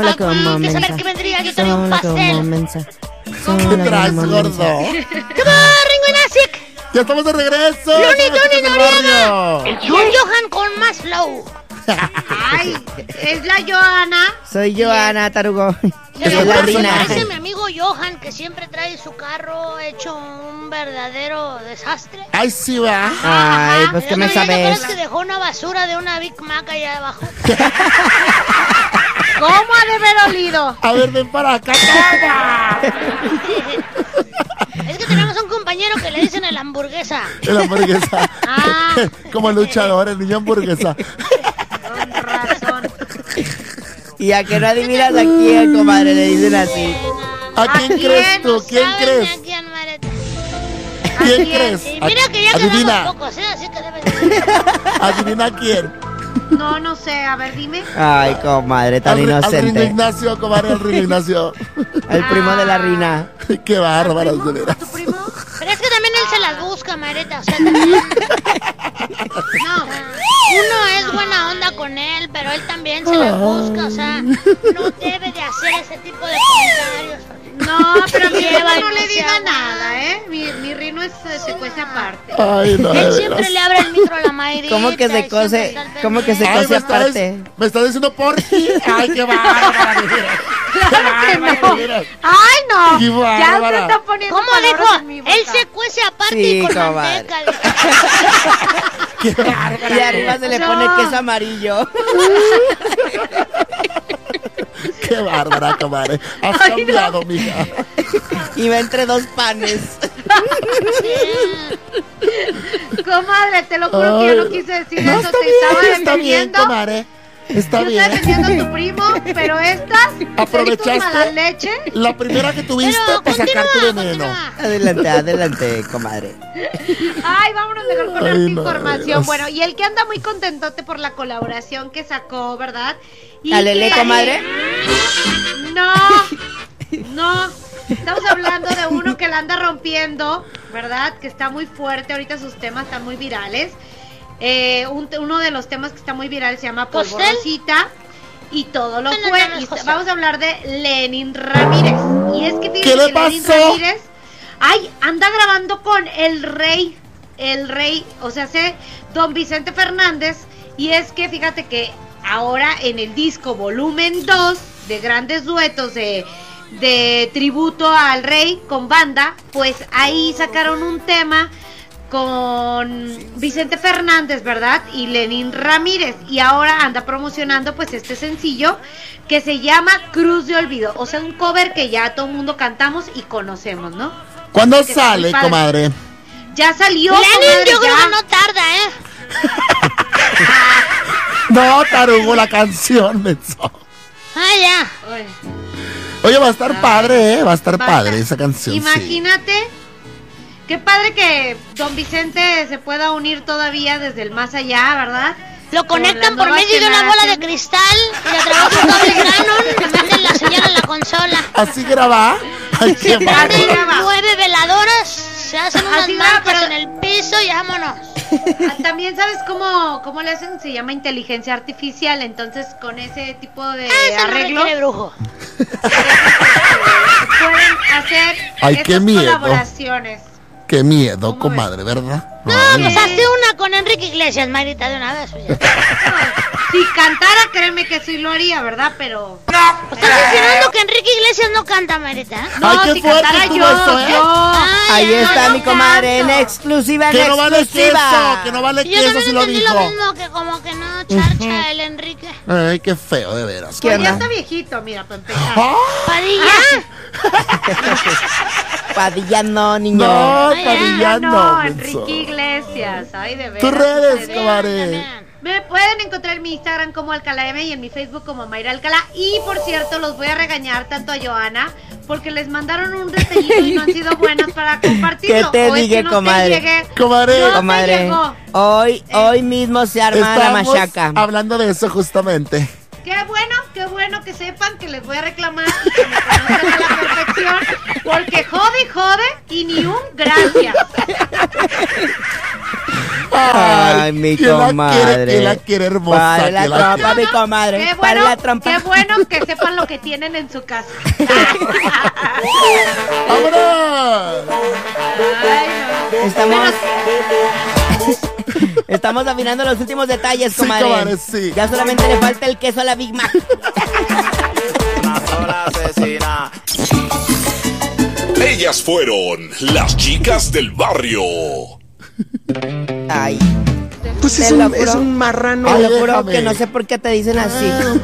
Sola como que mensa. saber que vendría alguien con un Sola como pastel. mensa. ¿Qué traes, gordo? ¡Come on, Ringo y Nasic! ¡Ya estamos de regreso! ¡Looney ¡Somos Tunes chicos del Noriega! barrio! Y el Johan con más flow. Ay, es la Johanna. Soy Johanna, tarugo. Se Es la me Rina. parece mi amigo Johan, que siempre trae su carro hecho un verdadero desastre. ¡Ay, sí, va! Ay, pues ¿qué me ¿Te acuerdas sabes? que dejó una basura de una Big Mac allá abajo? ¿Cómo ha de haber olido? A ver, ven para acá, toma. Es que tenemos un compañero que le dicen el hamburguesa. El hamburguesa. Ah. Como luchador, el niño hamburguesa. Con razón. Y a que no adivinas a quién, comadre, le dicen así. ¿A quién crees tú? ¿Quién ¿Saben crees? a quién, Mareta? ¿Quién crees? Y mira que ya Adivina. quedamos pocos, ¿eh? Así que debe ser. Adivina quién. No sé, a ver, dime. Ay, comadre, tan Al Rino inocente. Ignacio, comadre, al Rino Ignacio. El primo de la Rina. Qué bárbaro, de veras. ¿Tu primo? Pero es que también él se las busca, Mareta. O sea, también. No, uno es buena onda con él, pero él también se las busca. O sea, no debe de hacer ese tipo de comentarios. No, pero a mi Lleva Rino no le y no diga se nada, ¿eh? Mi Rino se cuece aparte. Ay, no, Él de siempre veras. le abre el micro a la Mayrita. ¿Cómo que se y siempre cose? está al ¿Cómo que se pendiente. cose aparte? ¿Me está diciendo por ti? Ay, qué bárbara, de veras. Claro que bárbara, no. de veras. ¡Ay, no! Qué Ya se bárbara. está poniendo ¿Cómo palabras dijo? en mi boca. Él se cuece aparte Sí, y con comadre. manteca. Qué bárbara. Y arriba se le No. pone queso amarillo. Qué bárbara, comadre. Has Ay, cambiado, mija. Y va entre dos panes. Comadre, te lo juro que yo no quise decir No, eso. está Te bien, estaba está bien, defendiendo. comadre. Está Yo bien. estaba defendiendo a tu primo, pero estas Aprovechaste mala leche. la primera que tuviste Pero para sacar tu continúa, veneno. continúa. Adelante, adelante, comadre. Ay, vámonos mejor con Ay, esta no, información. Dios. Bueno, y el que anda muy contentote por la colaboración que sacó, ¿verdad? Y Alele, que- comadre. No. Estamos hablando de uno que la anda rompiendo, ¿verdad? Que está muy fuerte. Ahorita sus temas están muy virales. Uno de los temas que está muy viral se llama Polvo ¿Costel? Rosita. Y todo lo No, no, fue. no es Y José. vamos a hablar de Lenin Ramírez. Y es que fíjense ¿Qué le que Lenin pasó? Ramírez, ay, anda grabando con el rey, o sea, don Vicente Fernández. Y es que fíjate que ahora en el disco volumen 2 de grandes duetos de tributo al rey con banda, pues ahí sacaron un tema con Vicente Fernández, ¿verdad? Y Lenin Ramírez. Y ahora anda promocionando pues este sencillo que se llama Cruz de Olvido. O sea, un cover que ya todo el mundo cantamos y conocemos, ¿no? ¿Cuándo Que está muy sale, padre. comadre? Ya salió, Lenin, comadre, yo creo ya. que no tarda, ¿eh? No, tarugo, la canción, menso. Ah, ya. Ay. Oye, va a estar padre, ¿eh? Va a estar Va a padre estar- esa canción. sí. Imagínate, qué padre que don Vicente se pueda unir todavía desde el más allá, ¿verdad? Lo conectan por las nuevas medio de una bola de generaciones. cristal y a través de un cable Granon le meten la señal a la consola. ¿Así graba? Ay, qué Se bárbaro. prenden graba. 9 veladoras, se hacen unas Así graba, marcas pero- en el piso y vámonos. También sabes cómo le hacen, se llama inteligencia artificial, entonces con ese tipo de Ese no arreglo requiere brujo. pueden hacer Ay, qué estas miedo. colaboraciones. Qué miedo, ¿Cómo comadre, ¿verdad? No, Ay, pues hazte una con Enrique Iglesias, Marita, de una vez. Pues ya. Si cantara, créeme que sí lo haría, ¿verdad? Pero ¿Estás insinuando que Enrique Iglesias no canta, Marita? no, Ay, qué si fuerte cantara estuvo yo, eso, ¿eh? Ahí ya, está no, mi comadre en canto. exclusiva, en que no vale exclusiva. queso, que no vale Yo queso también si lo entendí lo dijo. mismo, que como que no charcha el Enrique. Ay, qué feo, de veras. ¿Qué pues onda? ya está viejito, mira, para empezar. ¡Ah! Padilla. Padilla no, niño. No, Ay, Padilla no, no, menso. Enrique Iglesias, ay, de veras. Tus redes, ustedes. comadre. También. Me pueden encontrar en mi Instagram como Alcalá M y en mi Facebook como Mayra Alcalá. Y por cierto, los voy a regañar tanto a Johanna porque les mandaron un detallito y no han sido buenas para compartirlo. ¿Qué te O es dije, que no te comadre? llegué. Comadre, No te Comadre, llegó. hoy mismo se arma la estamos machaca. hablando de eso justamente. Qué bueno que sepan que les voy a reclamar y que me conozcan a la perfección. Porque jode y ni un gracias. Ay, mi comadre. ¿Quién la quiere hermosa? Para la ¿Quién la trompa, mi comadre. Qué Para bueno, la trompa. qué bueno que sepan lo que tienen en su casa. ¡Vámonos! Ay, no. Estamos afinando los últimos detalles, Sí, comadre. comadre, sí. Ya solamente le falta el queso a la Big Mac. Una sola asesina. Ellas fueron las chicas del barrio. Ay, Pues Te es lo un, juro. es un marrano. te lo juro déjame. que no sé por qué te dicen así.